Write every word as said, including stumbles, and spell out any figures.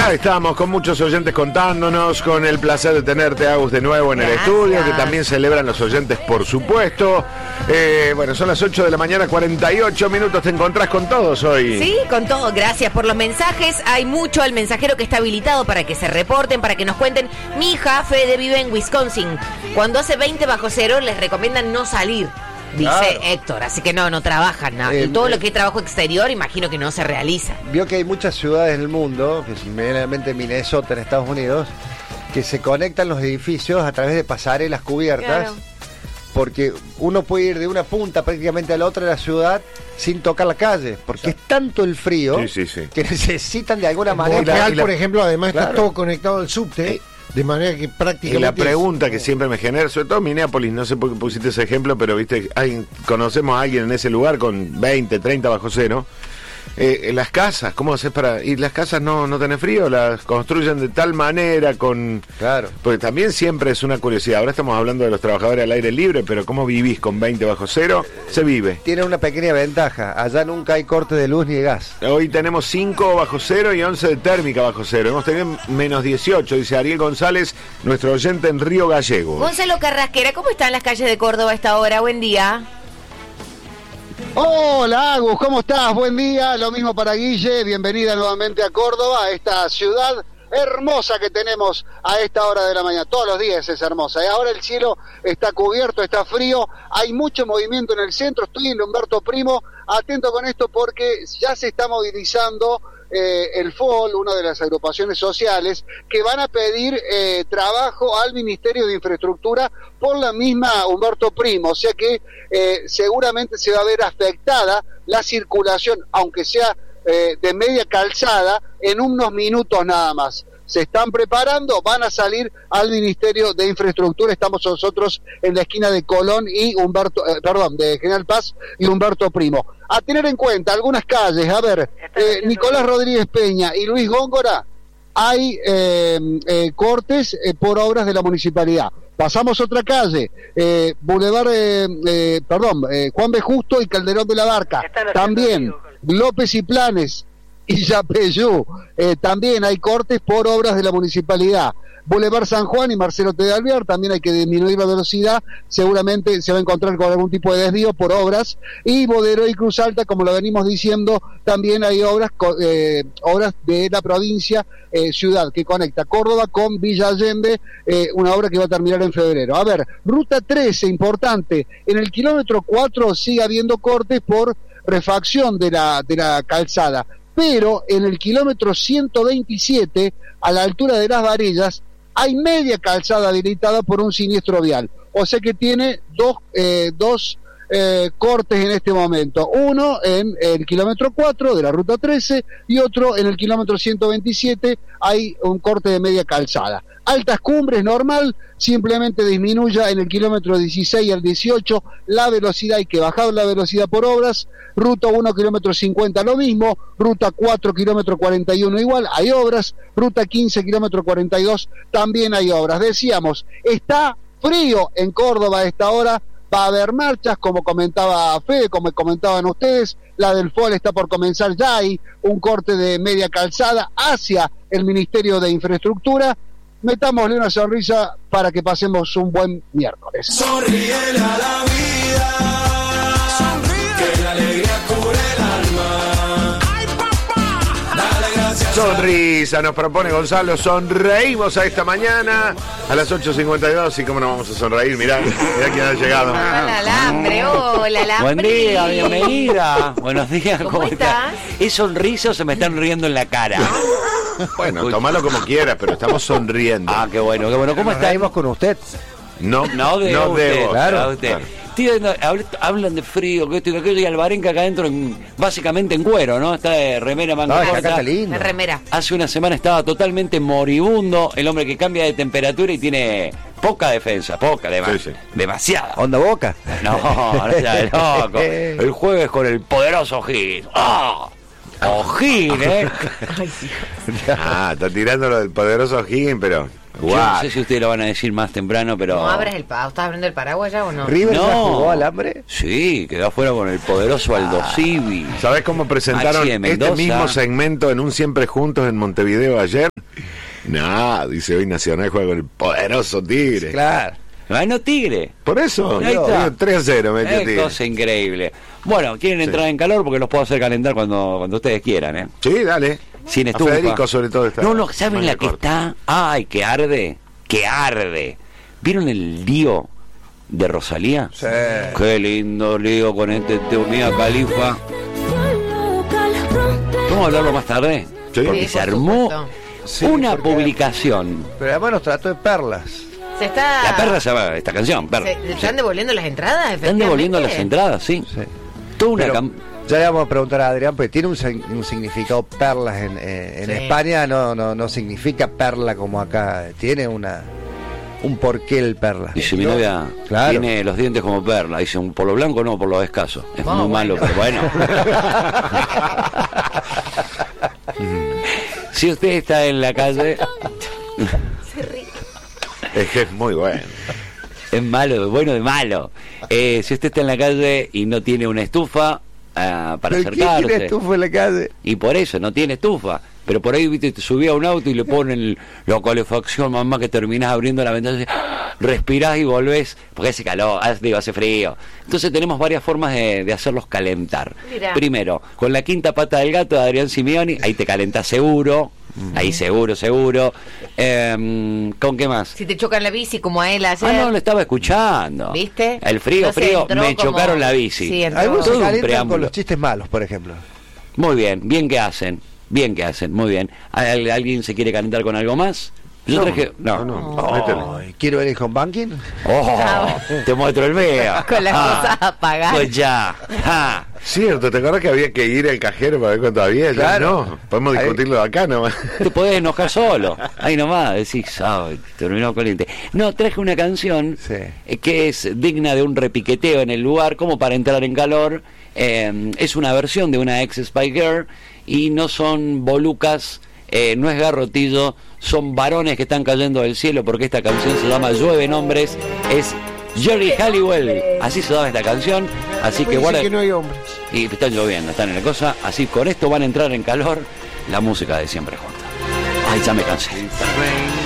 Acá estamos con muchos oyentes contándonos, con el placer de tenerte, Agus, de nuevo en Gracias. el estudio, que también celebran los oyentes, por supuesto. Eh, bueno, son las ocho de la mañana, cuarenta y ocho minutos, te encontrás con todos hoy. Sí, con todo, gracias por los mensajes. Hay mucho al mensajero que está habilitado para que se reporten, para que nos cuenten. Mi hija, Fede, vive en Wisconsin. Cuando hace veinte bajo cero, les recomiendan no salir, dice Claro. Héctor. Así que no, no trabajan nada. Eh, y todo eh, lo que es trabajo exterior, imagino que no se realiza. Vio que hay muchas ciudades del mundo, que es medianamente Minnesota en Estados Unidos, que se conectan los edificios a través de pasarelas cubiertas, Claro. porque uno puede ir de una punta prácticamente a la otra de la ciudad sin tocar la calle, porque es tanto el frío Sí, sí, sí. que necesitan de alguna En manera... Montreal, y la- por ejemplo, además Claro. está todo conectado al subte, Eh, de manera que Y prácticamente... la pregunta es- que siempre me genera, sobre todo en Minneapolis, no sé por qué pusiste ese ejemplo, pero viste, hay, conocemos a alguien en ese lugar con veinte, treinta bajo cero. Eh, las casas, ¿cómo haces para...? Y las casas no, no tienen frío, las construyen de tal manera con... Claro. Porque también siempre es una curiosidad. Ahora estamos hablando de los trabajadores al aire libre, pero ¿cómo vivís con veinte bajo cero? Se vive. Tiene una pequeña ventaja, allá nunca hay corte de luz ni de gas. Hoy tenemos cinco bajo cero y once de térmica bajo cero. Hemos tenido menos dieciocho, dice Ariel González, nuestro oyente en Río Gallegos. Gonzalo Carrasquera, ¿cómo están las calles de Córdoba a esta hora? Buen día. Hola Agus, ¿cómo estás? Buen día, lo mismo para Guille, bienvenida nuevamente a Córdoba, a esta ciudad hermosa que tenemos a esta hora de la mañana, todos los días es hermosa, y ahora el cielo está cubierto, está frío, hay mucho movimiento en el centro, estoy en Humberto Primo, atento con esto porque ya se está movilizando eh, el F O L, una de las agrupaciones sociales, que van a pedir eh, trabajo al Ministerio de Infraestructura por la misma Humberto Primo, o sea que eh, seguramente se va a ver afectada la circulación, aunque sea eh, de media calzada, en unos minutos nada más. Se están preparando, van a salir al Ministerio de Infraestructura. Estamos nosotros en la esquina de Colón y Humberto, eh, perdón, de General Paz y Humberto Primo. A tener en cuenta algunas calles, a ver, eh, Nicolás Rodríguez Peña y Luis Góngora, hay eh, eh, cortes eh, por obras de la municipalidad. Pasamos otra calle, eh, Boulevard, eh, eh, perdón, eh, Juan B. Justo y Calderón de la Barca. También López y Planes y Yapeyú, eh, también hay cortes por obras de la municipalidad. Boulevard San Juan y Marcelo T. de Alvear, también hay que disminuir la velocidad, seguramente se va a encontrar con algún tipo de desvío por obras. Y Bodero y Cruz Alta, como lo venimos diciendo, también hay obras eh, obras de la provincia, eh, ciudad, que conecta Córdoba con Villa Allende, eh, una obra que va a terminar en febrero. A ver, Ruta trece, importante, en el kilómetro cuatro sigue habiendo cortes por refacción de la, de la calzada, pero en el kilómetro ciento veintisiete, a la altura de Las Varillas, hay media calzada habilitada por un siniestro vial, o sea que tiene dos, eh, dos eh, cortes en este momento, uno en el kilómetro cuatro de la ruta trece y otro en el kilómetro ciento veintisiete, hay un corte de media calzada. Altas Cumbres, normal, simplemente disminuya en el kilómetro dieciséis al dieciocho la velocidad, hay que bajar la velocidad por obras. Ruta uno, kilómetro cincuenta, lo mismo. Ruta cuatro, kilómetro cuarenta y uno, igual, hay obras. Ruta quince, kilómetro cuarenta y dos, también hay obras. Decíamos, está frío en Córdoba a esta hora, va a haber marchas, como comentaba Fede, como comentaban ustedes, la del F O L está por comenzar, ya hay un corte de media calzada hacia el Ministerio de Infraestructura. Metámosle una sonrisa para que pasemos un buen miércoles. Sonríele a la vida, sonríe, que la alegría cubre el alma. ¡Ay, papá! Dale gracias. Sonrisa, nos propone Gonzalo, sonreímos a esta mañana a las ocho cincuenta y dos, y cómo no vamos a sonreír, mirá, mirá quién ha llegado. Hola, Alambre, hola, Alambre. Buen día, bienvenida. Buenos días, ¿Cómo ¿cómo, estás? ¿Es sonrisa o se me están riendo en la cara? Bueno, tomalo como quieras, pero estamos sonriendo. Ah, qué bueno, qué bueno. ¿Cómo Nos está? reímos con usted. No, No de no usted, debo. claro, de usted. claro. Estoy viendo, habl- hablan de frío, que esto y que aquello, y Alvarenga acá adentro, en- básicamente en cuero, ¿no? Está de remera, manga No, es que acá corta. está lindo. De remera. Hace una semana estaba totalmente moribundo, el hombre que cambia de temperatura y tiene poca defensa, poca, dema- Sí, sí. demasiada. Onda Boca. No, no sea loco. El jueves con el poderoso Gil. ¡Ah! O'Higgins, ¿eh? Ah, está tirando lo del poderoso O'Higgins, pero... Yo no sé si ustedes lo van a decir más temprano, pero... No abras el paraguas. ¿Estás abriendo el paraguas ya o no? ¿River No. ya jugó al hambre? Sí, quedó afuera con el poderoso Aldo Civi. ¿Sabés cómo presentaron Maxi de este Mendoza. mismo segmento en un Siempre Juntos en Montevideo ayer? Nah, dice hoy Nacional juega con el poderoso Tigre. Claro. Ganó Tigre. Por eso, Ahí no, está. tres a cero metió Es Tigre. cosa increíble. Bueno, quieren entrar en calor porque los puedo hacer calentar cuando, cuando ustedes quieran, ¿eh? Sí, dale. Sin A estufa. Federico sobre todo está. No, no, ¿saben manga la que corta. está? Ay, que arde, que arde. ¿Vieron el lío de Rosalía? Sí. Qué lindo lío con este Mía Khalifa. ¿Vamos a hablarlo más tarde? Sí. Porque Sí, se por armó supuesto. Sí, una porque- publicación. Pero además nos trató de perlas. Se está... La perra se llama esta canción, perra. ¿Se, ¿Están devolviendo las entradas? Están devolviendo las efectivamente? entradas, sí. Sí. Toda una Pero cam- ya le vamos a preguntar a Adrián, porque tiene un, sig- un significado perlas en, eh, en Sí. España, no, no, no significa perla como acá, tiene una un porqué el perla. Dice mi novia, Claro. tiene los dientes como perla. Dice, un por lo blanco no, por lo escaso. Es Oh, muy malo, bueno. pero bueno. Si usted está en la calle, Es que es muy bueno. es malo, de bueno de malo. Eh, si usted está en la calle y no tiene una estufa ah, para ¿Pero quién tiene acercarse, estufa en la calle? y por eso no tiene estufa. Pero por ahí, viste, te subí a un auto y le ponen la calefacción, mamá, que terminás abriendo la ventana, y respirás y volvés, porque hace calor, hace, digo, hace frío. Entonces tenemos varias formas de, de hacerlos calentar. Mirá. Primero, con la quinta pata del gato de Adrián Simeoni, ahí te calentás seguro, ahí seguro, seguro. Eh, ¿Con qué más? Si te chocan la bici como a él ayer. Ah, no, lo estaba escuchando. ¿Viste? El frío, Entonces frío, entró me como- chocaron la bici. Sí, entró. Algunos se Todo un calientan preámbulo. con los chistes malos, por ejemplo. Muy bien, bien que hacen, bien que hacen, muy bien. ¿Al- ¿Alguien se quiere calentar con algo más? Yo No, traje... no, No. no. Métele. Ay, quiero ver el home banking. Oh, te muestro el mío. Con las cosas apagadas. Pues ya. Ah. Cierto, ¿te acuerdas que había que ir al cajero para ver cuánto había? Ya Claro. no, podemos Ahí. discutirlo acá nomás. Te podés enojar solo. Ahí nomás, decís, ay, terminó caliente. No, traje una canción Sí. eh, que es digna de un repiqueteo en el lugar, como para entrar en calor. Eh, es una versión de una ex Spy Girl y no son bolucas, eh, no es garrotillo, son varones que están cayendo del cielo, porque esta canción se llama Llueven Hombres, es Jerry Halliwell, así se llama esta canción, así que guarda. que no hay hombres. Y están lloviendo, están en la cosa, así con esto van a entrar en calor la música de Siempre Juntos. Ay, ya me cansé.